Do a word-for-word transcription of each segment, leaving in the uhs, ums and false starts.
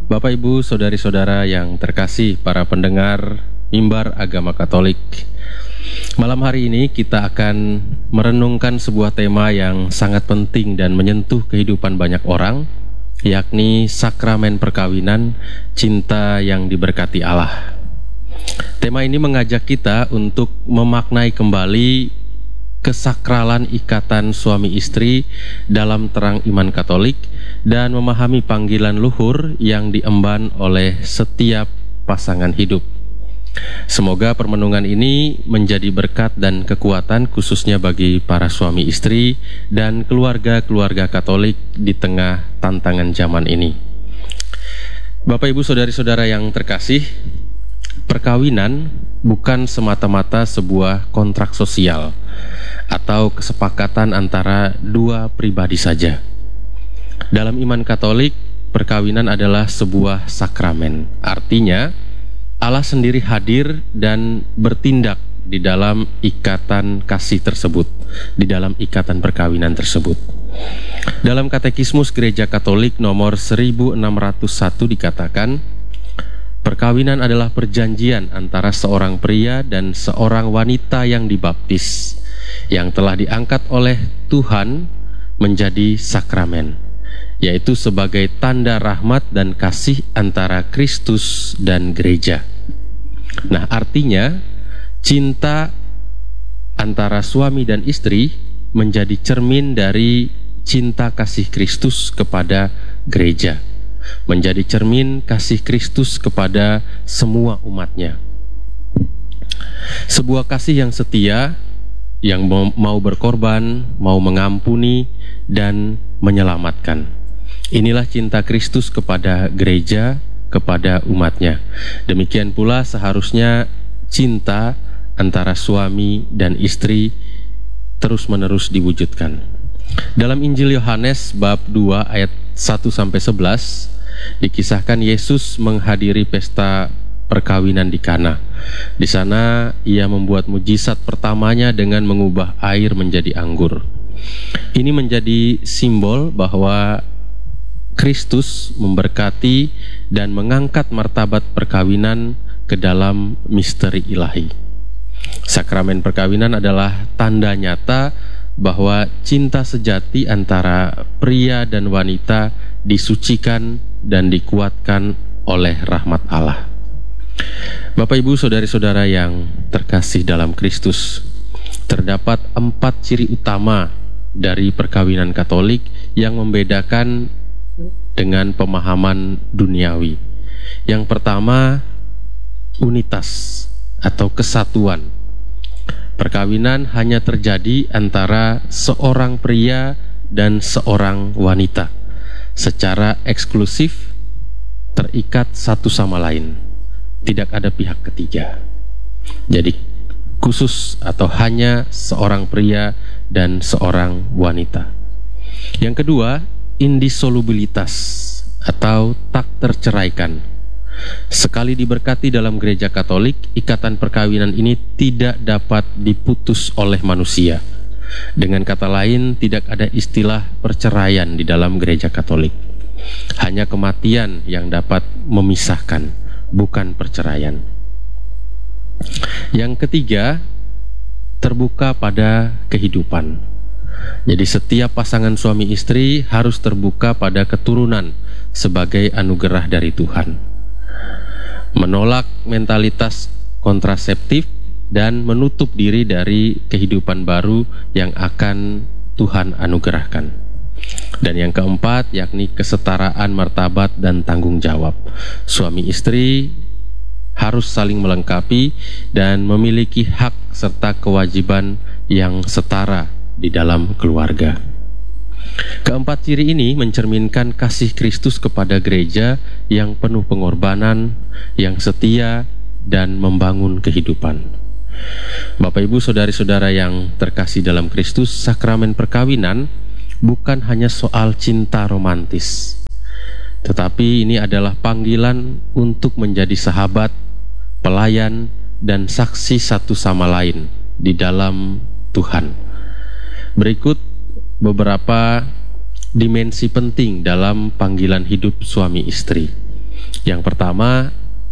Bapak, Ibu, saudari-saudara yang terkasih, para pendengar Mimbar Agama Katolik. Malam hari ini kita akan merenungkan sebuah tema yang sangat penting dan menyentuh kehidupan banyak orang, yakni sakramen perkawinan, cinta yang diberkati Allah. Tema ini mengajak kita untuk memaknai kembali kesakralan ikatan suami istri dalam terang iman Katolik dan memahami panggilan luhur yang diemban oleh setiap pasangan hidup. Semoga permenungan ini menjadi berkat dan kekuatan khususnya bagi para suami istri dan keluarga-keluarga Katolik di tengah tantangan zaman ini. Bapak, Ibu, saudari-saudara yang terkasih, perkawinan bukan semata-mata sebuah kontrak sosial atau kesepakatan antara dua pribadi saja. Dalam iman Katolik, perkawinan adalah sebuah sakramen. Artinya, Allah sendiri hadir dan bertindak di dalam ikatan kasih tersebut, di dalam ikatan perkawinan tersebut. Dalam Katekismus Gereja Katolik nomor seribu enam ratus satu dikatakan, perkawinan adalah perjanjian antara seorang pria dan seorang wanita yang dibaptis, yang telah diangkat oleh Tuhan menjadi sakramen, yaitu sebagai tanda rahmat dan kasih antara Kristus dan gereja. Nah, artinya cinta antara suami dan istri menjadi cermin dari cinta kasih Kristus kepada gereja, menjadi cermin kasih Kristus kepada semua umatnya. Sebuah kasih yang setia, yang mau berkorban, mau mengampuni, dan menyelamatkan. Inilah cinta Kristus kepada gereja, kepada umatnya. Demikian pula seharusnya cinta antara suami dan istri terus-menerus diwujudkan. Dalam Injil Yohanes bab dua ayat satu sampai sebelas dikisahkan Yesus menghadiri pesta perkawinan di Kana. Di sana ia membuat mujizat pertamanya dengan mengubah air menjadi anggur. Ini menjadi simbol bahwa Kristus memberkati dan mengangkat martabat perkawinan ke dalam misteri ilahi. Sakramen perkawinan adalah tanda nyata bahwa cinta sejati antara pria dan wanita disucikan dan dikuatkan oleh rahmat Allah. Bapak, Ibu, saudari-saudara yang terkasih dalam Kristus, terdapat empat ciri utama dari perkawinan Katolik yang membedakan dengan pemahaman duniawi. Yang pertama, unitas atau kesatuan. Perkawinan hanya terjadi antara seorang pria dan seorang wanita, secara eksklusif, terikat satu sama lain. Tidak ada pihak ketiga. Jadi khusus atau hanya seorang pria dan seorang wanita. Yang kedua, indissolubilitas atau tak terceraikan. Sekali diberkati dalam gereja Katolik, ikatan perkawinan ini tidak dapat diputus oleh manusia. Dengan kata lain, tidak ada istilah perceraian di dalam gereja Katolik. Hanya kematian yang dapat memisahkan, bukan perceraian. Yang ketiga, terbuka pada kehidupan. Jadi setiap pasangan suami istri harus terbuka pada keturunan sebagai anugerah dari Tuhan. Menolak mentalitas kontraseptif dan menutup diri dari kehidupan baru yang akan Tuhan anugerahkan. Dan yang keempat, yakni kesetaraan martabat dan tanggung jawab. Suami istri harus saling melengkapi dan memiliki hak serta kewajiban yang setara di dalam keluarga. Keempat ciri ini mencerminkan kasih Kristus kepada gereja yang penuh pengorbanan, yang setia, dan membangun kehidupan. Bapak, Ibu, saudari-saudara yang terkasih dalam Kristus, sakramen perkawinan bukan hanya soal cinta romantis, tetapi ini adalah panggilan untuk menjadi sahabat, pelayan, dan saksi satu sama lain di dalam Tuhan. Berikut beberapa dimensi penting dalam panggilan hidup suami istri. Yang pertama,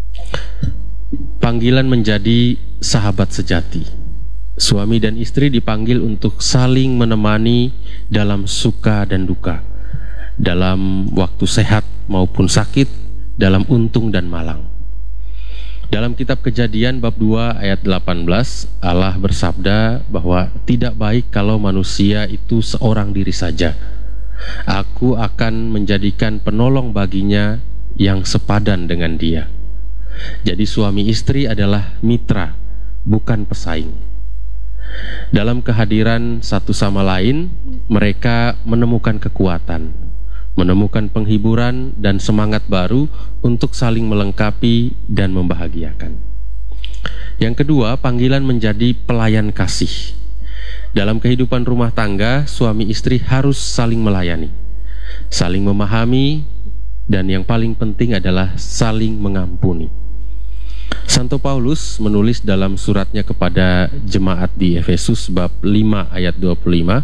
panggilan menjadi sahabat sejati. Suami dan istri dipanggil untuk saling menemani dalam suka dan duka, dalam waktu sehat maupun sakit, dalam untung dan malang. Dalam kitab Kejadian bab dua ayat delapan belas, Allah bersabda bahwa tidak baik kalau manusia itu seorang diri saja. Aku akan menjadikan penolong baginya yang sepadan dengan dia. Jadi suami istri adalah mitra, bukan pesaing. Dalam kehadiran satu sama lain, mereka menemukan kekuatan, menemukan penghiburan dan semangat baru untuk saling melengkapi dan membahagiakan. Yang kedua, panggilan menjadi pelayan kasih. Dalam kehidupan rumah tangga, suami istri harus saling melayani, saling memahami, dan yang paling penting adalah saling mengampuni. Santo Paulus menulis dalam suratnya kepada jemaat di Efesus bab lima ayat dua puluh lima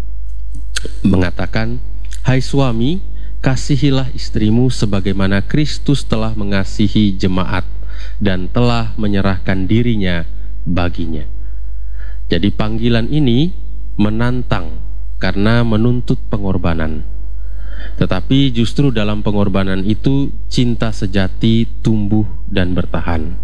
mengatakan, "Hai suami, kasihilah istrimu sebagaimana Kristus telah mengasihi jemaat dan telah menyerahkan dirinya baginya." Jadi panggilan ini menantang karena menuntut pengorbanan. Tetapi justru dalam pengorbanan itu cinta sejati tumbuh dan bertahan.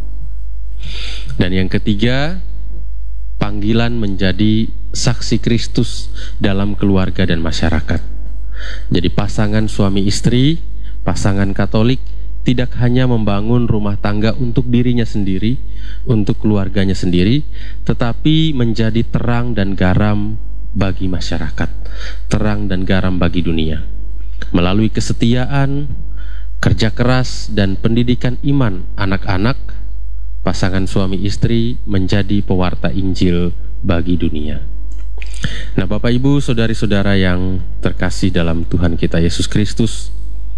Dan yang ketiga, panggilan menjadi saksi Kristus dalam keluarga dan masyarakat. Jadi pasangan suami istri, pasangan Katolik tidak hanya membangun rumah tangga untuk dirinya sendiri, untuk keluarganya sendiri, tetapi menjadi terang dan garam bagi masyarakat, terang dan garam bagi dunia. Melalui kesetiaan, kerja keras, dan pendidikan iman anak-anak, pasangan suami istri menjadi pewarta Injil bagi dunia. Nah, Bapak Ibu, saudari-saudara yang terkasih dalam Tuhan kita Yesus Kristus,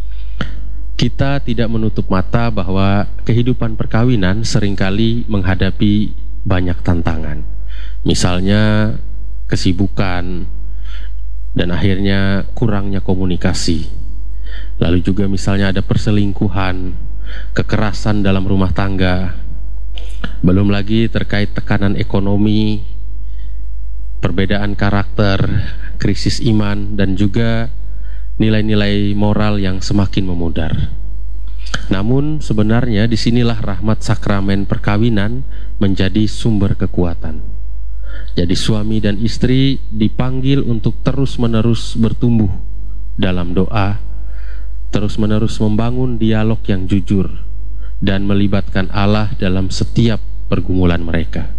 kita tidak menutup mata bahwa kehidupan perkawinan seringkali menghadapi banyak tantangan. Misalnya kesibukan, dan akhirnya kurangnya komunikasi. Lalu juga misalnya ada perselingkuhan, kekerasan dalam rumah tangga. Belum lagi terkait tekanan ekonomi, perbedaan karakter, krisis iman, dan juga nilai-nilai moral yang semakin memudar. Namun sebenarnya disinilah rahmat sakramen perkawinan menjadi sumber kekuatan. Jadi suami dan istri dipanggil untuk terus-menerus bertumbuh dalam doa, terus-menerus membangun dialog yang jujur, dan melibatkan Allah dalam setiap pergumulan mereka.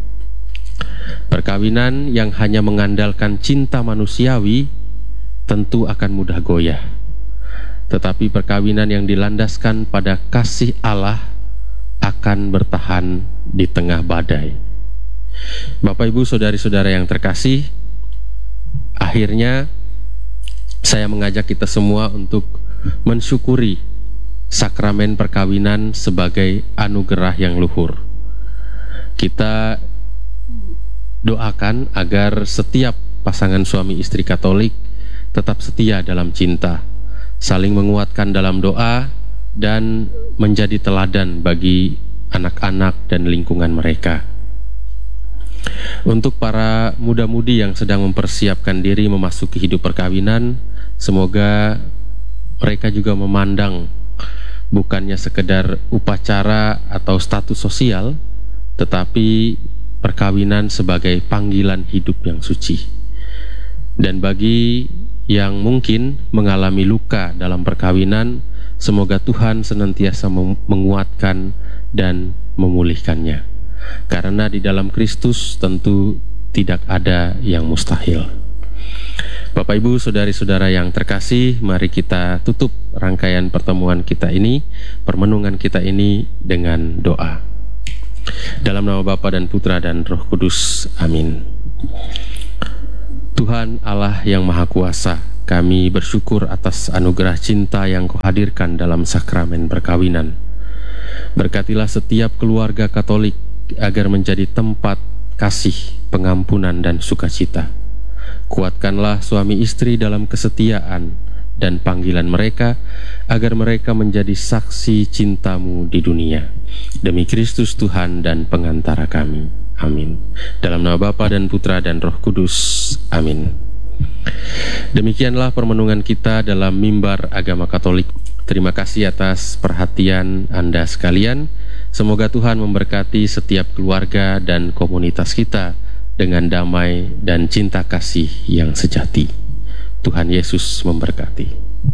Perkawinan yang hanya mengandalkan cinta manusiawi tentu akan mudah goyah. Tetapi perkawinan yang dilandaskan pada kasih Allah akan bertahan di tengah badai. Bapak Ibu saudari-saudara yang terkasih, akhirnya saya mengajak kita semua untuk mensyukuri sakramen perkawinan sebagai anugerah yang luhur. Kita doakan agar setiap pasangan suami istri Katolik tetap setia dalam cinta, saling menguatkan dalam doa, dan menjadi teladan bagi anak-anak dan lingkungan mereka. Untuk para muda-mudi yang sedang mempersiapkan diri memasuki hidup perkawinan, semoga mereka juga memandang bukannya sekedar upacara atau status sosial, tetapi perkawinan sebagai panggilan hidup yang suci. Dan bagi yang mungkin mengalami luka dalam perkawinan, semoga Tuhan senantiasa menguatkan dan memulihkannya. Karena di dalam Kristus tentu tidak ada yang mustahil. Bapak Ibu saudari-saudara yang terkasih, mari kita tutup rangkaian pertemuan kita ini, permenungan kita ini dengan doa. Dalam nama Bapa dan Putra dan Roh Kudus, amin. Tuhan Allah yang Maha Kuasa, kami bersyukur atas anugerah cinta yang Kau hadirkan dalam sakramen perkawinan. Berkatilah setiap keluarga Katolik agar menjadi tempat kasih, pengampunan, dan sukacita. Kuatkanlah suami istri dalam kesetiaan dan panggilan mereka, agar mereka menjadi saksi cinta-Mu di dunia. Demi Kristus Tuhan dan pengantara kami. Amin. Dalam nama Bapa dan Putra dan Roh Kudus. Amin. Demikianlah permenungan kita dalam Mimbar Agama Katolik. Terima kasih atas perhatian Anda sekalian. Semoga Tuhan memberkati setiap keluarga dan komunitas kita dengan damai dan cinta kasih yang sejati. Tuhan Yesus memberkati.